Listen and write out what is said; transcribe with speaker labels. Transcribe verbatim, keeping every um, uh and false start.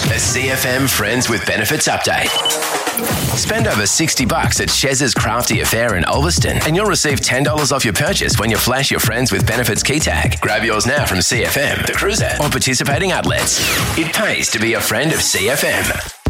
Speaker 1: A C F M Friends with Benefits update. Spend over sixty bucks at Chez's Crafty Affair in Ulverston and you'll receive ten dollars off your purchase when you flash your Friends with Benefits key tag. Grab yours now from C F M, The Cruiser, or participating outlets. It pays to be a friend of C F M.